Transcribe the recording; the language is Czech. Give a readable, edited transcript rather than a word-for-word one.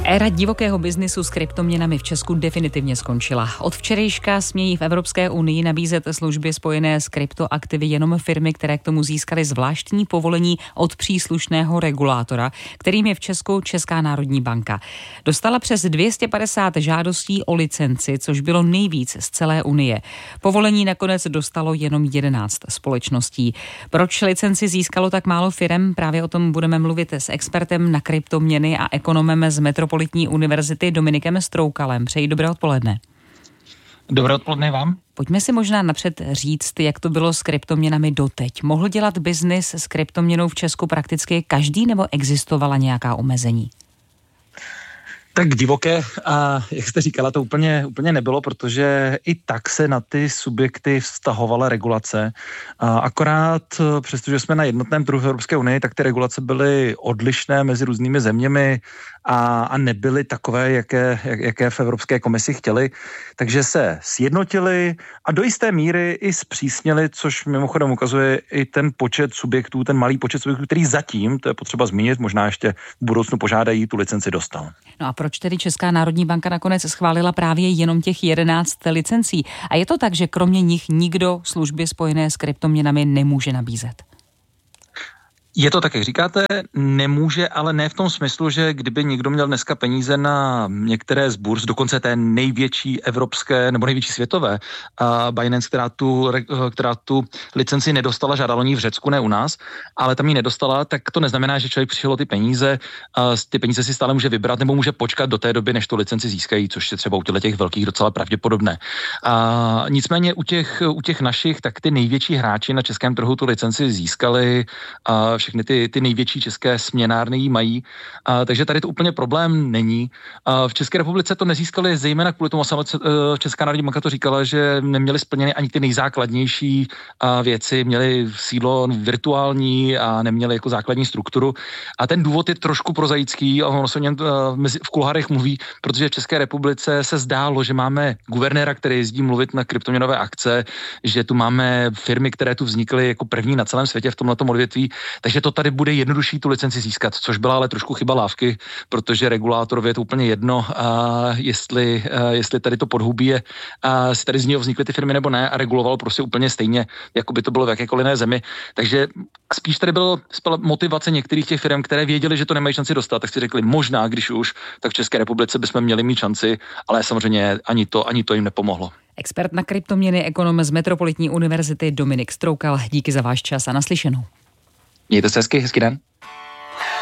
Éra divokého biznisu s kryptoměnami v Česku definitivně skončila. Od včerejška smějí v Evropské unii nabízet služby spojené s kryptoaktivy jenom firmy, které k tomu získaly zvláštní povolení od příslušného regulátora, kterým je v Česku Česká národní banka. Dostala přes 250 žádostí o licenci, což bylo nejvíc z celé Unie. Povolení nakonec dostalo jenom 11 společností. Proč licenci získalo tak málo firem? Právě o tom budeme mluvit s expertem na kryptoměny a ekonomem z Metropolitní univerzity Dominikem Stroukalem. Přeji dobré odpoledne. Dobré odpoledne vám. Pojďme si možná napřed říct, jak to bylo s kryptoměnami doteď. Mohl dělat biznis s kryptoměnou v Česku prakticky každý, nebo existovala nějaká omezení? Tak divoké, a jak jste říkala, to úplně nebylo, protože i tak se na ty subjekty vztahovala regulace. Akorát, přestože jsme na jednotném trhu v Evropské unii, tak ty regulace byly odlišné mezi různými zeměmi a nebyly takové, jaké v Evropské komisi chtěli. Takže se sjednotili a do jisté míry i zpřísnili, což mimochodem ukazuje i ten počet subjektů, ten malý počet subjektů, který zatím, to je potřeba zmínit, možná ještě v budoucnu požádají, tu licenci dostal. No a proč tedy Česká národní banka nakonec schválila právě jenom těch 11 licencí? A je to tak, že kromě nich nikdo služby spojené s kryptoměnami nemůže nabízet? Je to tak, jak říkáte, nemůže, ale ne v tom smyslu, že kdyby někdo měl dneska peníze na některé z burz, dokonce té největší evropské nebo největší světové, Binance, která tu licenci nedostala, žádala o ní v Řecku, ne u nás, ale tam ji nedostala, tak to neznamená, že člověk přišel o ty peníze si stále může vybrat nebo může počkat do té doby, než tu licenci získají, což je třeba u těch velkých docela pravděpodobné. Nicméně u těch našich, tak ty největší hráči na českém trhu tu licenci získali, všechny ty největší české směnárny ji mají, takže tady to úplně problém není. V České republice to nezískali zejména kvůli tomu, Česká národní banka to říkala, že neměli splněny ani ty nejzákladnější věci, měli sídlo virtuální a neměli jako základní strukturu. A ten důvod je trošku prozaický, a ono se o něm v kuloárech mluví, protože v České republice se zdálo, že máme guvernéra, který jezdí mluvit na kryptoměnové akce, že tu máme firmy, které tu vznikly jako první na celém světě v tomhletom odvětví, takže to tady bude jednodušší tu licenci získat, což byla ale trošku chyba lávky, protože regulátorovi je to úplně jedno, jestli tady to podhubí je, jestli tady z něho vznikly ty firmy nebo ne, a reguloval prostě úplně stejně, jako by to bylo v jakékoliv jiné zemi. Takže spíš tady byla motivace některých těch firm, které věděli, že to nemají šanci dostat, tak si řekli, možná, když už, tak v České republice bychom měli mít šanci, ale samozřejmě ani to jim nepomohlo. Expert na kryptoměny, ekonom z Metropolitní univerzity Dominik Stroukal, díky za váš čas a naslyšenou. Mějte se hezky den.